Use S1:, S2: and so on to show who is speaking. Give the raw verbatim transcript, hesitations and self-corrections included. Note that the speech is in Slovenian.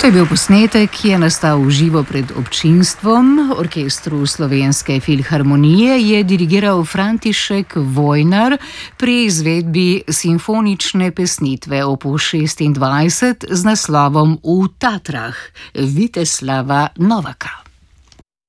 S1: To je bil posnetek, ki je nastal v živo pred občinstvom. Orkestru Slovenske filharmonije je dirigiral František Vojnar pri izvedbi simfonične pesnitve opus šestindvajset z naslovom V Tatrah Viteslava Novaka.